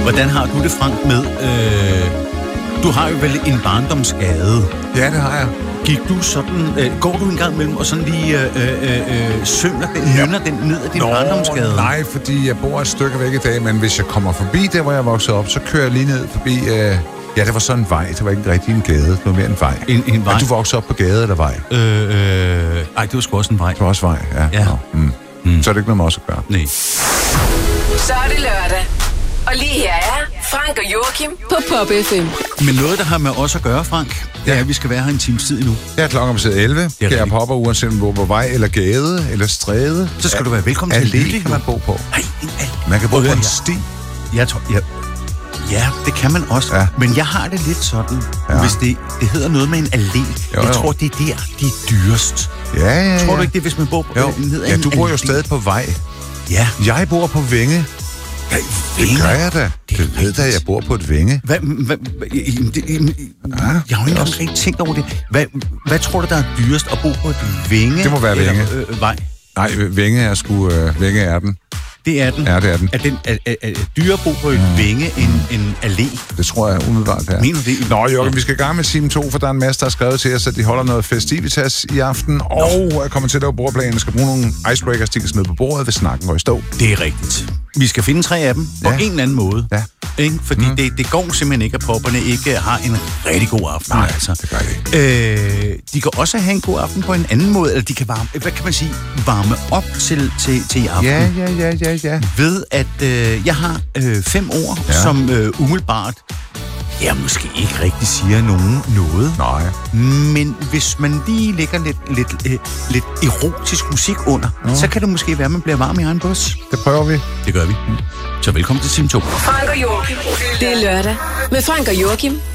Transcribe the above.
Hvordan har du det, Frank, med... Du har jo vel en barndomsskade. Ja, det har jeg. Gik du sådan... går du en gang imellem og sådan lige synger den, nynner den ned af din barndomsskade? Nej, fordi jeg bor et stykke væk i dag, men hvis jeg kommer forbi der, hvor jeg voksede op, så kører jeg lige ned forbi... Ja, det var sådan en vej. Det var ikke rigtig en gade. Det var mere en vej. En vej? Er du voksede op på gade eller vej? Ej, det var sgu også en vej. Det var også vej, ja. Så er det ikke noget med os at gøre. Nej. Så er det lørdag. Og lige her er Frank og Joachim på Pop FM. Men noget, der har med os at gøre, Frank, det er, at vi skal være her en times tid endnu. Ja, klokken er 11. Kan jeg poppe, uanset om på vej eller gade eller stræde. Så skal du være velkommen til Allé kan man bo på. Man kan bo på en sti. Jeg tror... Ja, det kan man også. Ja. Men jeg har det lidt sådan, hvis det hedder noget med en allé. Jeg tror, det er der, de er dyrest. Ja. Tror du ikke det, hvis man bor på ja, du bor jo stadig på vej. Ja. Jeg bor på Vænge. Ja, det gør jeg da. Det ved da, jeg bor på et Vænge. Jeg har jo ikke rigtig tænkt over det. Hvad tror du, der er dyrest at bo på et Vænge? Det må være Vænge. Vej? Nej, Vænge er sgu... Vænge er den. Det er den. Ja, det er den. Er dyrere bo på et Vænge end allé? Det tror jeg umiddelbart, det er. Mener du det? Nå, Jørgen, vi skal i gang med Sim 2, for der er en masse, der har skrevet til os, at de holder noget festivitas i aften, og jeg kommer til at lave bordplanen. Skal bruge nogle icebreakers, de kan smide på bordet, hvis snakken går i stå. Det er rigtigt. Vi skal finde 3 af dem på en eller anden måde. Ja. Ikke? Fordi det går simpelthen ikke, at popperne ikke har en rigtig god aften. Nej, altså. Det gør det ikke. De kan også have en god aften på en anden måde, eller de kan varme op til i aften. Ja. Ved at jeg har 5 ord, som umiddelbart måske ikke rigtig siger nogen noget. Nej. Men hvis man lige lægger lidt erotisk musik under, så kan det måske være, at man bliver varm i egen bus. Det prøver vi. Det gør vi. Så velkommen til Sim 2. Frank og Joachim. Det er lørdag med Frank og Joachim